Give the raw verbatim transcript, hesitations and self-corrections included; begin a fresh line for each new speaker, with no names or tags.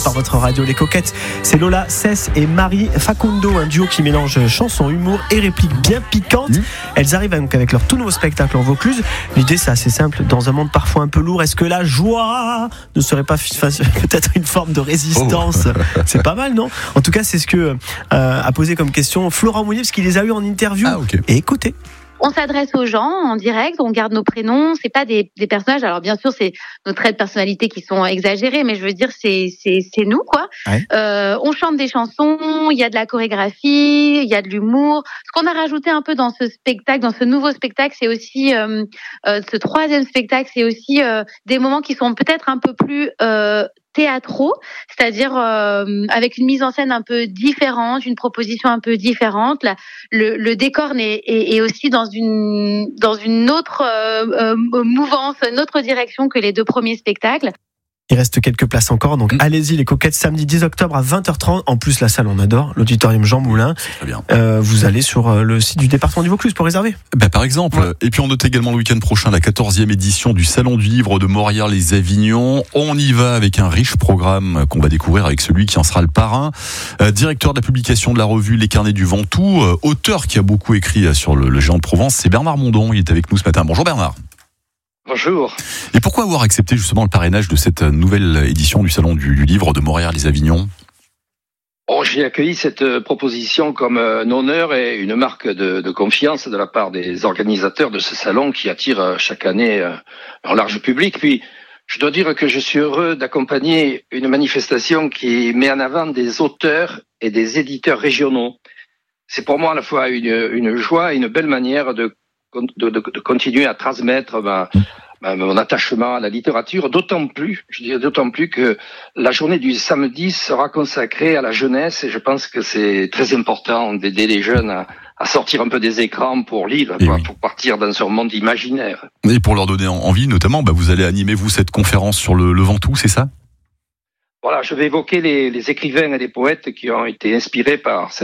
Par votre radio Les Coquettes, c'est Lola Cess et Marie Facundo, un duo qui mélange chanson, humour et répliques bien piquantes. Mmh. Elles arrivent donc avec leur tout nouveau spectacle en Vaucluse. L'idée, c'est assez simple, dans un monde parfois un peu lourd, est-ce que la joie ne serait pas peut-être une forme de résistance? Oh. C'est pas mal, non? En tout cas, c'est ce que euh, a posé comme question Florent Mounier, parce qu'il les a eu en interview.
Ah, okay.
Et écoutez.
On s'adresse aux gens en direct, on garde nos prénoms, c'est pas des, des personnages. Alors bien sûr, c'est nos traits de personnalité qui sont exagérés, mais je veux dire, c'est c'est c'est nous quoi. Ouais. Euh, on chante des chansons, il y a de la chorégraphie, il y a de l'humour. Ce qu'on a rajouté un peu dans ce spectacle, dans ce nouveau spectacle, c'est aussi euh, euh, ce troisième spectacle, c'est aussi euh, des moments qui sont peut-être un peu plus euh, théâtraux, c'est-à-dire euh, avec une mise en scène un peu différente, une proposition un peu différente. La, le, le décor est, est, est aussi dans une dans une autre euh, euh, mouvance, une autre direction que les deux premiers spectacles.
Il reste quelques places encore, donc mmh. allez-y les Coquettes, samedi dix octobre à vingt heures trente. En plus, la salle, on adore, l'auditorium Jean Moulin.
Très bien.
Euh, vous allez sur le site du département du Vaucluse pour réserver.
Ben, par exemple. Ouais. Et puis on note également le week-end prochain la quatorzième édition du Salon du Livre de Morières-les-Avignon. On y va avec un riche programme qu'on va découvrir avec celui qui en sera le parrain. Euh, directeur de la publication de la revue Les Carnets du Ventoux, euh, auteur qui a beaucoup écrit sur le, le géant de Provence, c'est Bernard Mondon. Il est avec nous ce matin. Bonjour Bernard.
Bonjour.
Et pourquoi avoir accepté justement le parrainage de cette nouvelle édition du Salon du, du Livre de Morières-les-Avignon?
Oh, j'ai accueilli cette proposition comme un honneur et une marque de, de confiance de la part des organisateurs de ce salon qui attire chaque année un large public. Puis, je dois dire que je suis heureux d'accompagner une manifestation qui met en avant des auteurs et des éditeurs régionaux. C'est pour moi à la fois une, une joie et une belle manière de De, de, de continuer à transmettre ma, ma, mon attachement à la littérature, d'autant plus, je dirais d'autant plus que la journée du samedi sera consacrée à la jeunesse et je pense que c'est très important d'aider les jeunes à, à sortir un peu des écrans pour lire, quoi, oui. pour partir dans ce monde imaginaire.
Et pour leur donner envie, notamment, bah, vous allez animer vous cette conférence sur le, le Ventoux, c'est ça?
Voilà, je vais évoquer les, les écrivains et les poètes qui ont été inspirés par cette